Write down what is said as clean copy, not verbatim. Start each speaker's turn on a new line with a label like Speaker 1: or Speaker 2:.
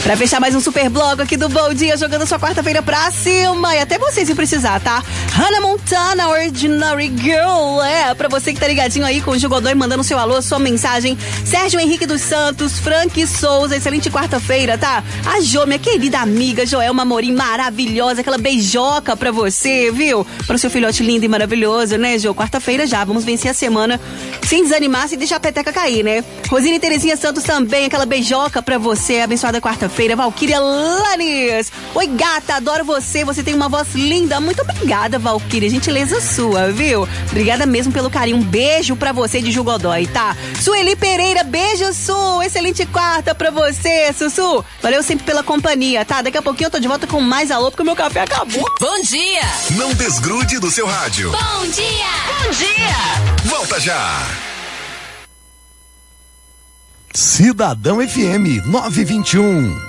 Speaker 1: Pra fechar mais um super bloco aqui do Bom Dia, jogando sua quarta-feira pra cima. E até você se precisar, tá? Hannah Montana, Ordinary Girl. Pra você que tá ligadinho aí com o Gil Godoy, mandando seu alô, sua mensagem. Sérgio Henrique dos Santos, Frank Souza, excelente quarta-feira, tá? A Jo, minha querida amiga Joelma Amorim, maravilhosa, aquela beijoca pra você, viu? Para o seu filhote lindo e maravilhoso, né, Jo? Quarta-feira já, vamos vencer a semana sem desanimar, sem deixar a peteca cair, né? Rosine Terezinha Santos também, aquela beijoca pra você, abençoada quarta-feira. Valquíria Lanes, oi gata, adoro você, você tem uma voz linda, muito obrigada, Valquíria, gentileza sua, viu? Obrigada mesmo pelo carinho, um beijo pra você de Gil Godoy, tá? Sueli Pereira, beijo, Su, excelente quarta pra você, Sussu, valeu sempre pela companhia, tá? Daqui a pouquinho eu tô de volta com mais alô, porque o meu café acabou.
Speaker 2: Bom dia!
Speaker 3: Não desgrude do seu rádio.
Speaker 2: Bom dia! Bom dia!
Speaker 3: Volta já!
Speaker 4: Cidadão FM 921.